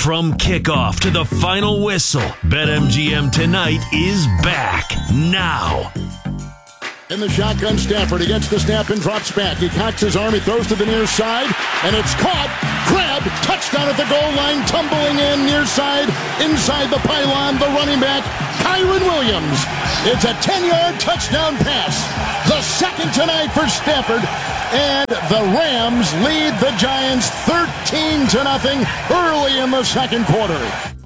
From kickoff to the final whistle, BetMGM Tonight is back now. In the shotgun, Stafford, he gets the snap and drops back. He cocks his arm, he throws to the near side, and it's caught, grabbed, touchdown at the goal line, tumbling in near side, inside the pylon, the running back, Kyren Williams. It's a 10-yard touchdown pass, the second tonight for Stafford, and the Rams lead the Giants 13-0 early in the second quarter.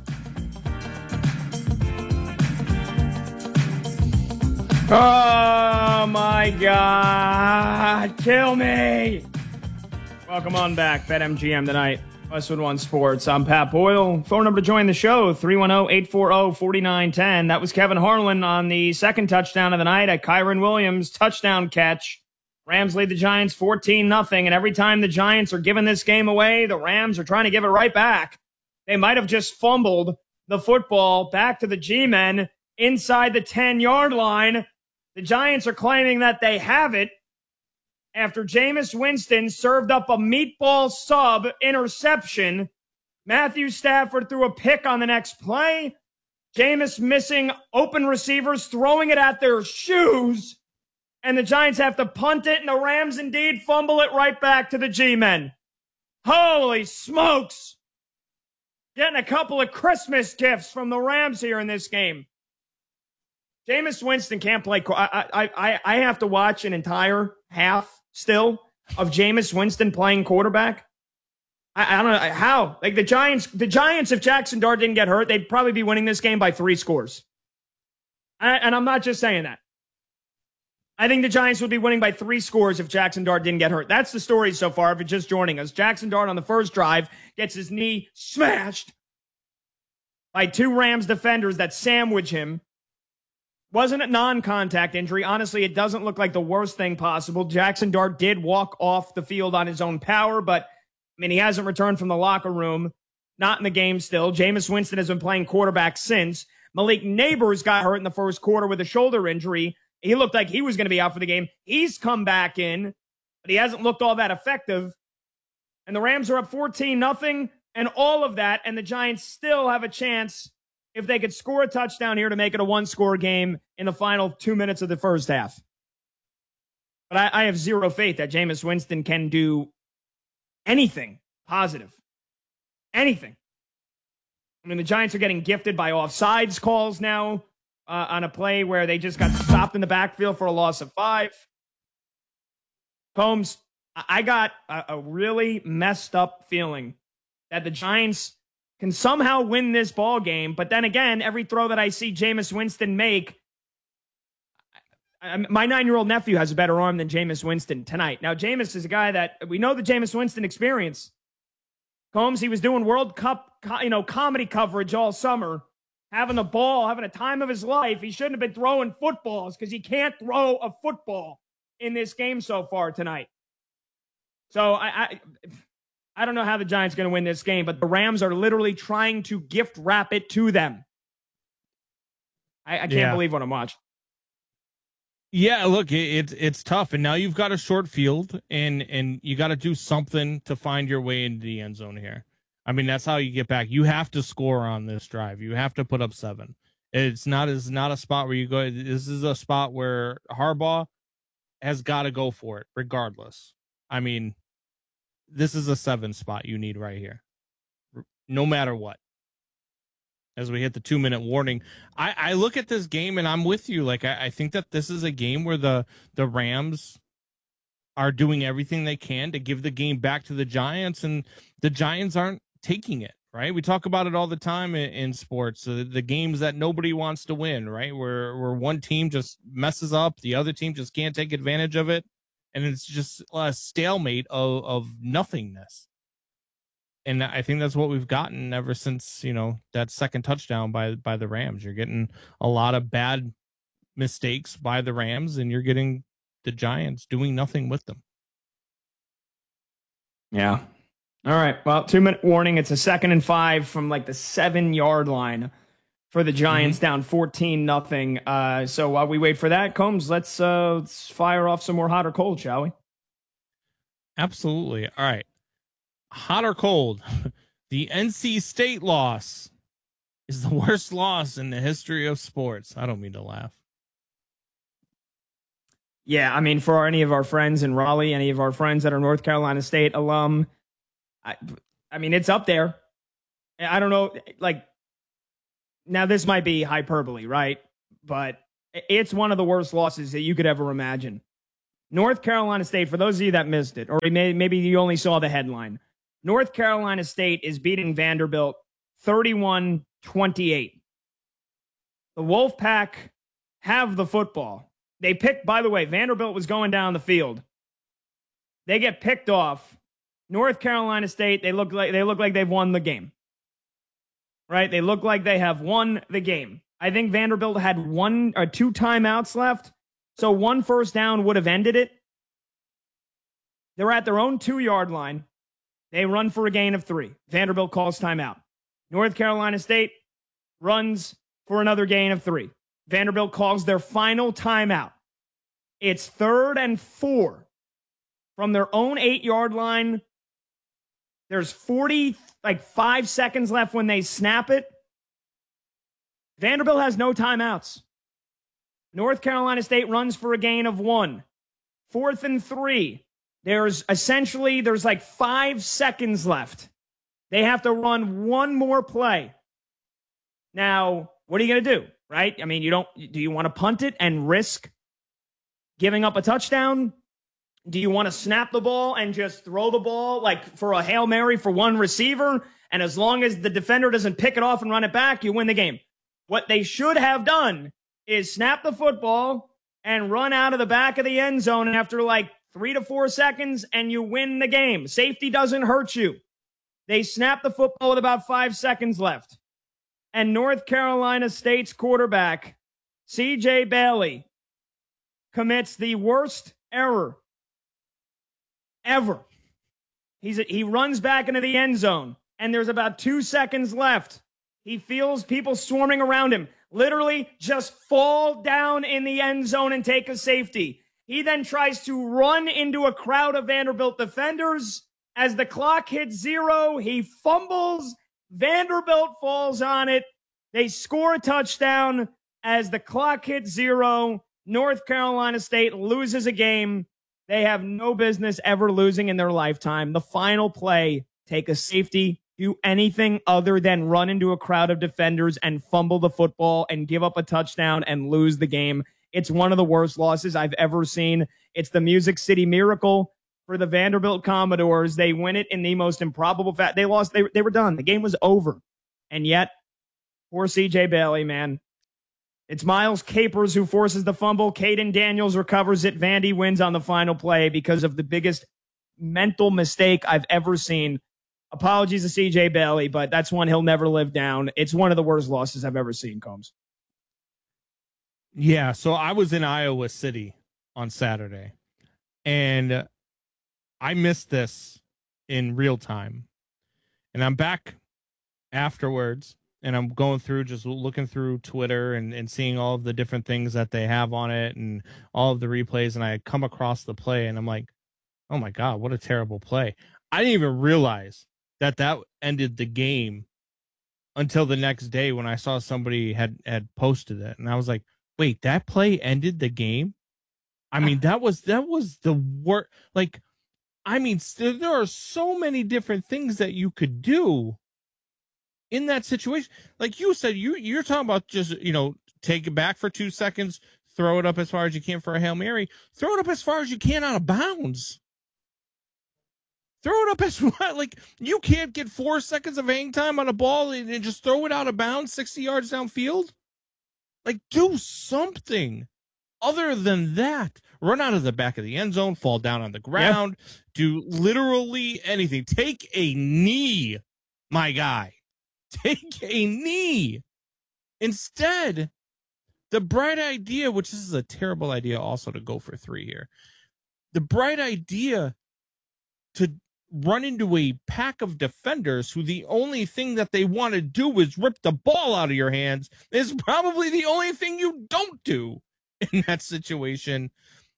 Oh my God, kill me. Welcome on back, BetMGM Tonight, Westwood One Sports. I'm Pat Boyle. Phone number to join the show, 310-840-4910. That was Kevin Harlan on the second touchdown of the night at Kyren Williams' touchdown catch. Rams lead the Giants 14-0, and every time the Giants are giving this game away, the Rams are trying to give it right back. They might have just fumbled the football back to the G-men inside the 10-yard line. The Giants are claiming that they have it after Jameis Winston served up a meatball sub interception. Matthew Stafford threw a pick on the next play. Jameis missing open receivers, throwing it at their shoes. And the Giants have to punt it, and the Rams indeed fumble it right back to the G-men. Holy smokes! Getting a couple of Christmas gifts from the Rams here in this game. Jameis Winston can't play. I have to watch an entire half still of Jameis Winston playing quarterback. I don't know how. Like the Giants, if Jackson Dart didn't get hurt, they'd probably be winning this game by 3 scores. And I'm not just saying that. I think the Giants would be winning by 3 scores if Jackson Dart didn't get hurt. That's the story so far if you're just joining us. Jackson Dart on the first drive gets his knee smashed by 2 Rams defenders that sandwich him. Wasn't a non-contact injury. Honestly, it doesn't look like the worst thing possible. Jackson Dart did walk off the field on his own power, but, I mean, he hasn't returned from the locker room. Not in the game still. Jameis Winston has been playing quarterback since. Malik Neighbors got hurt in the first quarter with a shoulder injury. He looked like he was going to be out for the game. He's come back in, but he hasn't looked all that effective. And the Rams are up 14-0, and all of that, and the Giants still have a chance if they could score a touchdown here to make it a 1-score game in the final 2 minutes of the first half. But I have zero faith that Jameis Winston can do anything positive. Anything. I mean, the Giants are getting gifted by offsides calls now on a play where they just got stopped in the backfield for a loss of 5. Combs, I got a really messed up feeling that the Giants can somehow win this ball game, but then again, every throw that I see Jameis Winston make, my 9-year-old nephew has a better arm than Jameis Winston tonight. Now, Jameis is a guy that we know the Jameis Winston experience. Combs, he was doing World Cup, comedy coverage all summer, having the ball, having a time of his life. He shouldn't have been throwing footballs because he can't throw a football in this game so far tonight. So I don't know how the Giants are going to win this game, but the Rams are literally trying to gift wrap it to them. I can't believe what I'm watching. Yeah, look, it's tough, and now you've got a short field, and you got to do something to find your way into the end zone here. I mean, that's how you get back. You have to score on this drive. You have to put up 7. It's not a spot where you go. This is a spot where Harbaugh has got to go for it, regardless. I mean, this is a 7 spot you need right here, no matter what. As we hit the 2-minute warning, I look at this game and I'm with you. Like, I think that this is a game where the Rams are doing everything they can to give the game back to the Giants, and the Giants aren't taking it, right? We talk about it all the time in sports, the games that nobody wants to win, right? Where one team just messes up, the other team just can't take advantage of it, and it's just a stalemate of nothingness. And I think that's what we've gotten ever since, that second touchdown by the Rams. You're getting a lot of bad mistakes by the Rams, and you're getting the Giants doing nothing with them. Yeah. All right. Well, 2-minute warning. It's a 2nd and 5 from like the 7-yard line for the Giants, down 14-0. So while we wait for that, Combs, let's fire off some more hot or cold, shall we? Absolutely. All right. Hot or cold? The NC State loss is the worst loss in the history of sports. I don't mean to laugh. Yeah, I mean, for any of our friends in Raleigh, any of our friends that are North Carolina State alum, I mean, it's up there. I don't know, like, now this might be hyperbole, right? But it's one of the worst losses that you could ever imagine. North Carolina State, for those of you that missed it, or maybe you only saw the headline, North Carolina State is beating Vanderbilt 31-28. The Wolfpack have the football. They picked, by the way, Vanderbilt was going down the field. They get picked off. North Carolina State, they look like they've won the game. Right? They look like they have won the game. I think Vanderbilt had 1 or 2 timeouts left. So 1 first down would have ended it. They're at their own 2-yard line. They run for a gain of 3. Vanderbilt calls timeout. North Carolina State runs for another gain of 3. Vanderbilt calls their final timeout. It's 3rd and 4 from their own 8-yard line. There's 5 seconds left when they snap it. Vanderbilt has no timeouts. North Carolina State runs for a gain of 1. 4th and 3. There's 5 seconds left. They have to run one more play. Now, what are you going to do? Right? I mean, do you want to punt it and risk giving up a touchdown? Do you want to snap the ball and just throw the ball like for a Hail Mary for one receiver? And as long as the defender doesn't pick it off and run it back, you win the game. What they should have done is snap the football and run out of the back of the end zone after 3 to 4 seconds, and you win the game. Safety doesn't hurt you. They snap the football with about 5 seconds left. And North Carolina State's quarterback, C.J. Bailey, commits the worst error ever. He runs back into the end zone, and there's about 2 seconds left. He feels people swarming around him. Literally just fall down in the end zone and take a safety. He then tries to run into a crowd of Vanderbilt defenders. As the clock hits 0, he fumbles. Vanderbilt falls on it. They score a touchdown. As the clock hits 0, North Carolina State loses a game they have no business ever losing in their lifetime. The final play, take a safety, do anything other than run into a crowd of defenders and fumble the football and give up a touchdown and lose the game. It's one of the worst losses I've ever seen. It's the Music City Miracle for the Vanderbilt Commodores. They win it in the most improbable fact. They lost. They were done. The game was over. And yet, poor C.J. Bailey, man. It's Miles Capers who forces the fumble. Caden Daniels recovers it. Vandy wins on the final play because of the biggest mental mistake I've ever seen. Apologies to C.J. Bailey, but that's one he'll never live down. It's one of the worst losses I've ever seen, Combs. Yeah, so I was in Iowa City on Saturday, and I missed this in real time. And I'm back afterwards, and I'm going through, just looking through Twitter and seeing all of the different things that they have on it and all of the replays, and I had come across the play, and I'm like, oh my God, what a terrible play. I didn't even realize that ended the game until the next day when I saw somebody had posted it, and I was like, wait, that play ended the game? I mean, that was the worst. Like, I mean, there are so many different things that you could do in that situation. Like you said, you're talking about just, take it back for 2 seconds, throw it up as far as you can for a Hail Mary, throw it up as far as you can out of bounds. Throw it up as far, you can't get 4 seconds of hang time on a ball and just throw it out of bounds 60 yards downfield. Do something other than that. Run out of the back of the end zone, fall down on the ground, do literally anything. Take a knee, my guy. Take a knee. Instead, the bright idea, which this is a terrible idea also to go for 3 here, the bright idea to run into a pack of defenders who the only thing that they want to do is rip the ball out of your hands is probably the only thing you don't do in that situation.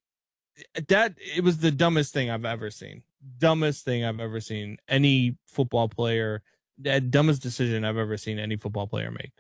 It was the dumbest thing I've ever seen. Dumbest thing I've ever seen any football player the dumbest decision I've ever seen any football player make.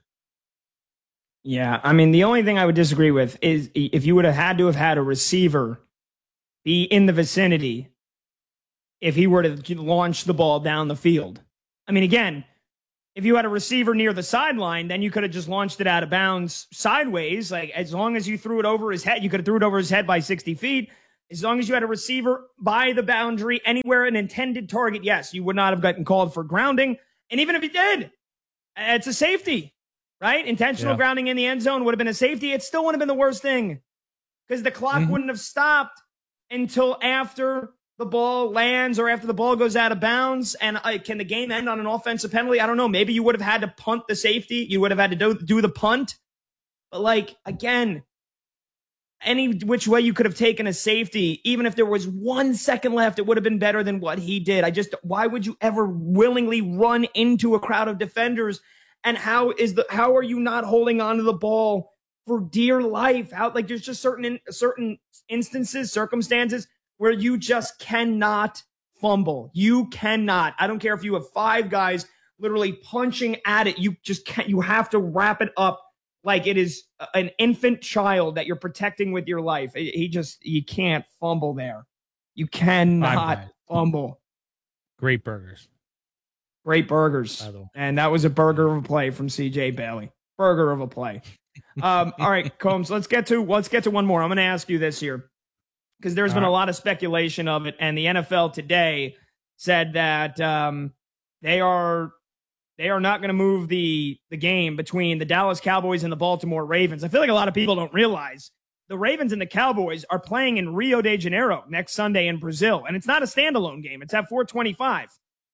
Yeah, I mean, the only thing I would disagree with is if you would have had a receiver be in the vicinity if he were to launch the ball down the field. I mean, again, if you had a receiver near the sideline, then you could have just launched it out of bounds sideways. Like, as long as you threw it over his head, you could have threw it over his head by 60 feet. As long as you had a receiver by the boundary, anywhere an intended target, yes, you would not have gotten called for grounding. And even if you did, it's a safety, right? Intentional grounding in the end zone would have been a safety. It still wouldn't have been the worst thing because the clock wouldn't have stopped until after the ball lands or after the ball goes out of bounds. And can the game end on an offensive penalty? I don't know. Maybe you would have had to punt the safety. You would have had to do the punt. But, like, again, any which way you could have taken a safety, even if there was 1 second left, it would have been better than what he did. Why would you ever willingly run into a crowd of defenders? And how are you not holding on to the ball for dear life? There's just certain instances, circumstances where you just cannot fumble. You cannot. I don't care if you have 5 guys literally punching at it. You just can't. You have to wrap it up like it is an infant child that you're protecting with your life. You can't fumble there. You cannot fumble. Great burgers. Great burgers. And that was a burger of a play from CJ Bailey. Burger of a play. All right, Combs, let's get to one more. I'm going to ask you this here because there's been a lot of speculation of it. And the NFL today said that they are not going to move the game between the Dallas Cowboys and the Baltimore Ravens. I feel like a lot of people don't realize the Ravens and the Cowboys are playing in Rio de Janeiro next Sunday in Brazil. And it's not a standalone game. It's at 4:25.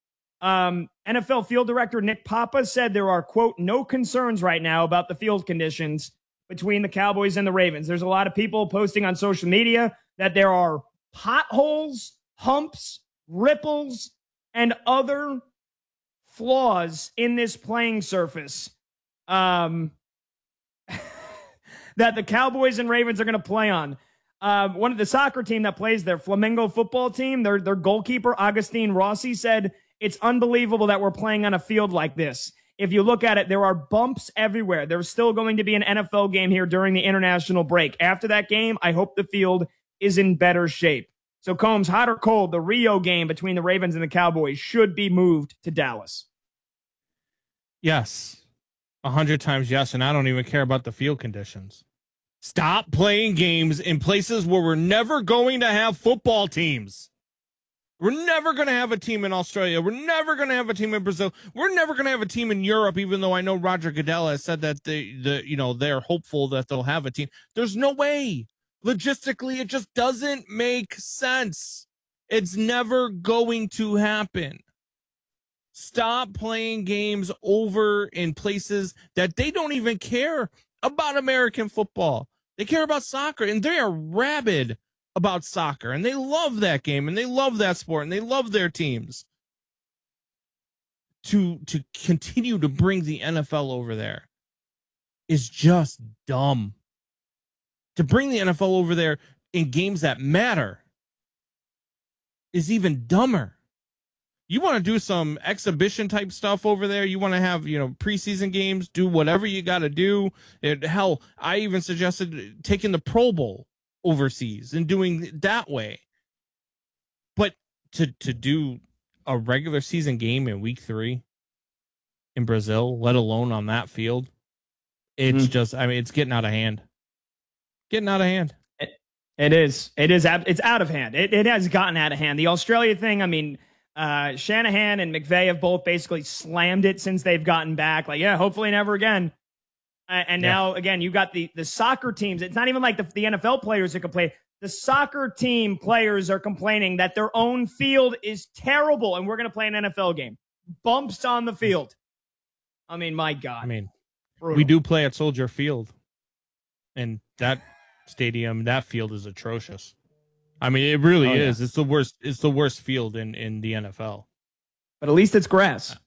NFL field director Nick Papa said there are, quote, no concerns right now about the field conditions between the Cowboys and the Ravens. There's a lot of people posting on social media that there are potholes, humps, ripples, and other flaws in this playing surface that the Cowboys and Ravens are going to play on. One of the soccer team that plays there, Flamengo football team, their goalkeeper, Agustin Rossi, said, it's unbelievable that we're playing on a field like this. If you look at it, there are bumps everywhere. There's still going to be an NFL game here during the international break. After that game, I hope the field is in better shape. So, Combs, hot or cold, the Rio game between the Ravens and the Cowboys should be moved to Dallas. Yes. 100 times yes, and I don't even care about the field conditions. Stop playing games in places where we're never going to have football teams. We're never going to have a team in Australia. We're never going to have a team in Brazil. We're never going to have a team in Europe, even though I know Roger Goodell has said that they're hopeful that they'll have a team. There's no way. Logistically, it just doesn't make sense. It's never going to happen. Stop playing games over in places that they don't even care about American football. They care about soccer, and they are rabid about soccer, and they love that game, and they love that sport, and they love their teams. To continue to bring the NFL over there is just dumb. To bring the NFL over there in games that matter is even dumber. You want to do some exhibition type stuff over there. You want to have, preseason games, do whatever you got to do. Hell, I even suggested taking the Pro Bowl overseas and doing it that way. But to do a regular season game in week 3 in Brazil, let alone on that field, it's just, it's getting out of hand. Getting out of hand. It is. It's out of hand. It has gotten out of hand. The Australia thing, Shanahan and McVay have both basically slammed it since they've gotten back. Hopefully never again. Now, again, you got the soccer teams. It's not even like the NFL players that complain. The soccer team players are complaining that their own field is terrible, and we're going to play an NFL game. Bumps on the field. My God. We do play at Soldier Field, and that stadium, that field is atrocious. It really is. Yeah. It's the worst. It's the worst field in the NFL. But at least it's grass.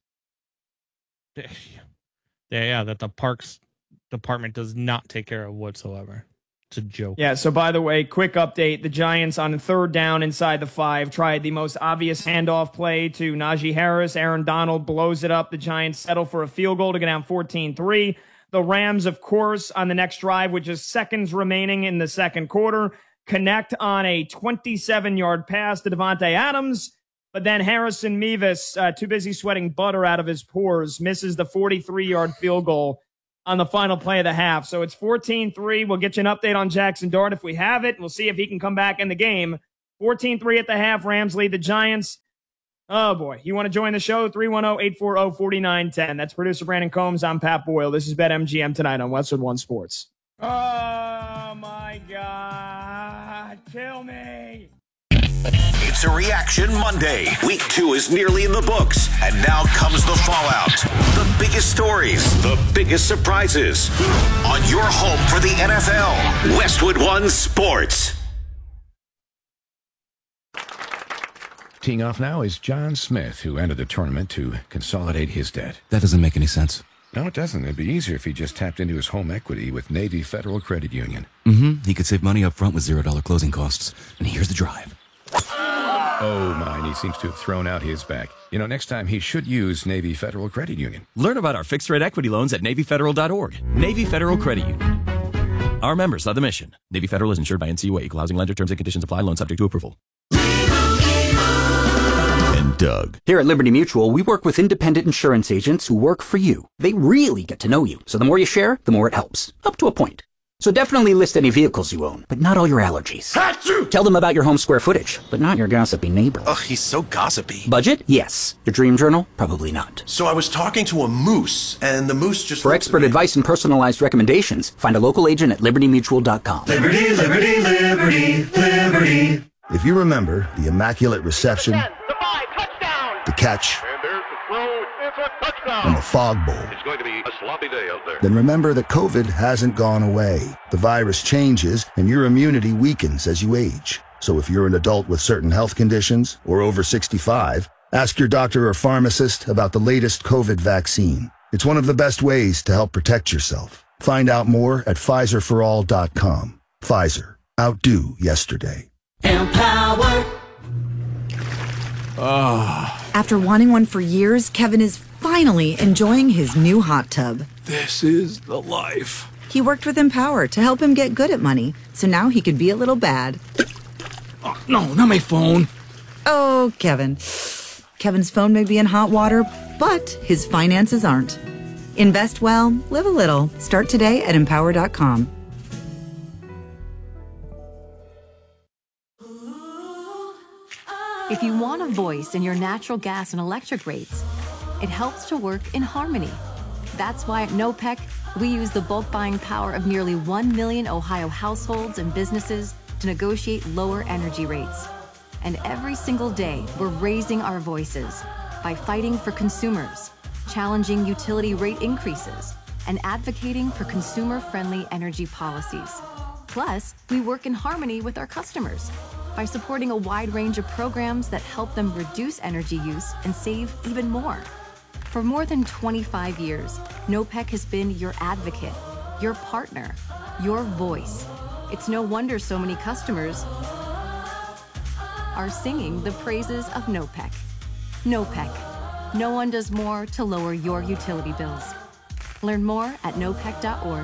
Yeah, that the Parks Department does not take care of whatsoever. It's a joke. Yeah, so by the way, quick update. The Giants on 3rd down inside the 5 tried the most obvious handoff play to Najee Harris. Aaron Donald blows it up. The Giants settle for a field goal to go down 14-3. The Rams, of course, on the next drive, which is seconds remaining in the second quarter, connect on a 27-yard pass to Devontae Adams. But then Harrison Mevis, too busy sweating butter out of his pores, misses the 43-yard field goal on the final play of the half. So it's 14-3. We'll get you an update on Jackson Dart if we have it. We'll see if he can come back in the game. 14-3 at the half. Rams lead the Giants. Oh, boy. You want to join the show? 310-840-4910. That's producer Brandon Combs. I'm Pat Boyle. This is BetMGM tonight on Westwood One Sports. Oh, my God. Kill me. It's a Reaction Monday. Week 2 is nearly in the books, and now comes the fallout. The biggest stories, the biggest surprises. On your home for the NFL, Westwood One Sports. Teeing off now is John Smith, who entered the tournament to consolidate his debt. That doesn't make any sense. No, it doesn't. It'd be easier if he just tapped into his home equity with Navy Federal Credit Union. He could save money up front with $0 closing costs. And here's the drive. Oh, my, he seems to have thrown out his back. You know, next time he should use Navy Federal Credit Union. Learn about our fixed-rate equity loans at NavyFederal.org. Navy Federal Credit Union. Our members love the mission. Navy Federal is insured by NCUA. Equal housing lender. Terms and conditions apply. Loan subject to approval. And Doug. Here at Liberty Mutual, we work with independent insurance agents who work for you. They really get to know you. So the more you share, the more it helps. Up to a point. So definitely list any vehicles you own, but not all your allergies. Achoo! Tell them about your home square footage, but not your gossipy neighbor. Ugh, he's so gossipy. Budget? Yes. Your dream journal? Probably not. So I was talking to a moose, and the moose just... For expert advice and personalized recommendations, find a local agent at libertymutual.com. Liberty, liberty, liberty, liberty. If you remember the Immaculate Reception, the catch, and the Fog Bowl, it's going to be a sloppy day out there. Then remember that COVID hasn't gone away. The virus changes, and your immunity weakens as you age. So if you're an adult with certain health conditions or over 65, ask your doctor or pharmacist about the latest COVID vaccine. It's one of the best ways to help protect yourself. Find out more at PfizerForAll.com. Pfizer. Outdo yesterday. Empower. After wanting one for years, Kevin is finally enjoying his new hot tub. This is the life. He worked with Empower to help him get good at money, so now he could be a little bad. Oh, no, not my phone. Oh, Kevin. Kevin's phone may be in hot water, but his finances aren't. Invest well, live a little. Start today at Empower.com. If you want a voice in your natural gas and electric rates, it helps to work in harmony. That's why at NOPEC, we use the bulk buying power of nearly 1 million Ohio households and businesses to negotiate lower energy rates. And every single day, we're raising our voices by fighting for consumers, challenging utility rate increases, and advocating for consumer-friendly energy policies. Plus, we work in harmony with our customers by supporting a wide range of programs that help them reduce energy use and save even more. For more than 25 years, NOPEC has been your advocate, your partner, your voice. It's no wonder so many customers are singing the praises of NOPEC. NOPEC. No one does more to lower your utility bills. Learn more at nopec.org.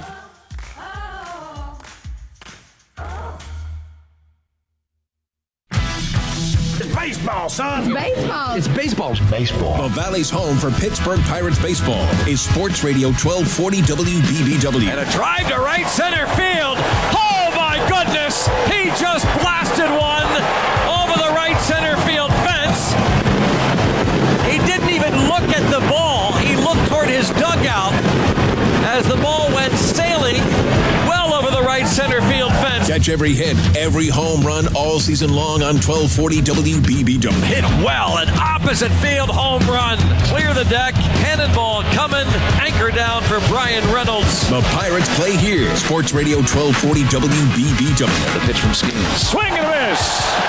Baseball, son. It's baseball. It's baseball. It's baseball. The Valley's home for Pittsburgh Pirates baseball is Sports Radio 1240 WBBW. And a drive to right center field. Oh, my goodness. He just blasted one over the right center field fence. He didn't even look at the ball. He looked toward his dugout as the ball went sailing well over the right center field fence. Catch every hit, every home run all season long on 1240 WBBW. Hit well, an opposite field home run. Clear the deck, cannonball coming, anchor down for Brian Reynolds. The Pirates play here. Sports Radio 1240 WBBW. The pitch from Skeens. Swing and a miss.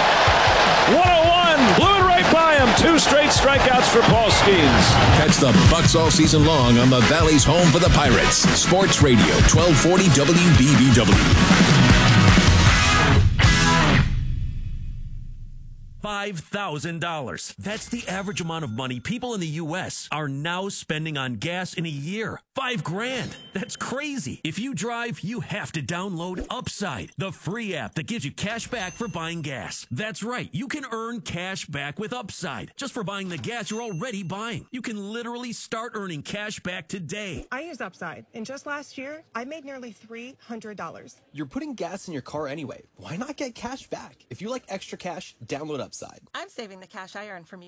101, blew it right by him. 2 straight strikeouts for Paul Skeens. Catch the Bucks all season long on the Valley's home for the Pirates. Sports Radio 1240 WBBW. $5,000. That's the average amount of money people in the U.S. are now spending on gas in a year. $5,000. That's crazy. If you drive, you have to download Upside, the free app that gives you cash back for buying gas. That's right. You can earn cash back with Upside just for buying the gas you're already buying. You can literally start earning cash back today. I use Upside, and just last year, I made nearly $300. You're putting gas in your car anyway. Why not get cash back? If you like extra cash, download Upside. I'm saving the cash I earn from